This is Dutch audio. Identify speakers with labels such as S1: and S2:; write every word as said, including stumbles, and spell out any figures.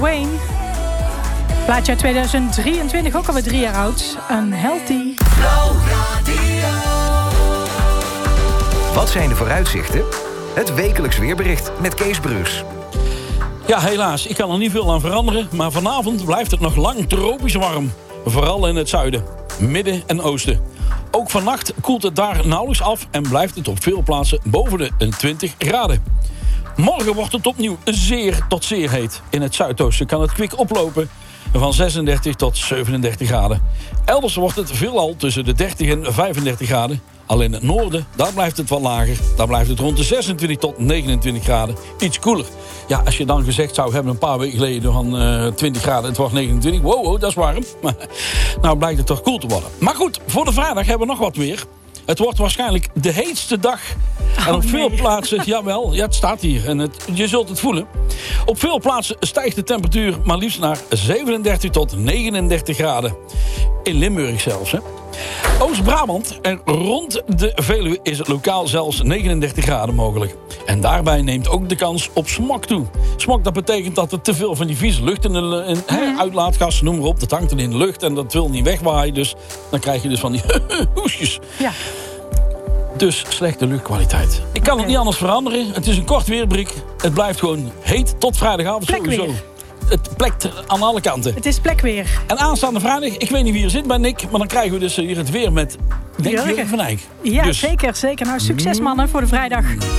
S1: Wayne. Plaatje uit tweeduizend drieëntwintig, ook alweer drie jaar oud. Unhealthy.
S2: Wat zijn de vooruitzichten? Het wekelijks weerbericht met Kees Bruus.
S3: Ja, helaas. Ik kan er niet veel aan veranderen. Maar vanavond blijft het nog lang tropisch warm. Vooral in het zuiden, midden en oosten. Ook vannacht koelt het daar nauwelijks af en blijft het op veel plaatsen boven de twintig graden. Morgen wordt het opnieuw zeer tot zeer heet. In het zuidoosten kan het kwik oplopen van zesendertig tot zevenendertig graden. Elders wordt het veelal tussen de dertig en vijfendertig graden. Al in het noorden, daar blijft het wat lager. Daar blijft het rond de zesentwintig tot negenentwintig graden. Iets koeler. Ja, als je dan gezegd zou hebben een paar weken geleden van uh, twintig graden, het wordt negenentwintig. Wow, wow, dat is warm. Nou blijkt het toch koel te worden. Maar goed, voor de vrijdag hebben we nog wat weer. Het wordt waarschijnlijk de heetste dag.
S1: Oh,
S3: en op veel
S1: nee.
S3: plaatsen, jawel, ja, het staat hier. En het, je zult het voelen. Op veel plaatsen stijgt de temperatuur maar liefst naar zevenendertig tot negenendertig graden. In Limburg zelfs, hè. Oost-Brabant en rond de Veluwe is het lokaal zelfs negenendertig graden mogelijk. En daarbij neemt ook de kans op smog toe. Smog, dat betekent dat er te veel van die vieze lucht in de in, mm-hmm. uitlaatgassen, noem maar op. Dat hangt dan in de lucht en dat wil niet wegwaaien. Dus dan krijg je dus van die hoesjes.
S1: Ja.
S3: Dus slechte luchtkwaliteit. Ik kan okay. het niet anders veranderen. Het is een kort weerbericht. Het blijft gewoon heet tot vrijdagavond
S1: Plekweer.
S3: sowieso. Het plekt aan alle kanten.
S1: Het is plekweer.
S3: En aanstaande vrijdag, ik weet niet wie er zit bij Nick, maar dan krijgen we dus hier het weer met Denk Jurgen van Eyck.
S1: Ja,
S3: dus.
S1: zeker, zeker. Nou, succes mannen voor de vrijdag.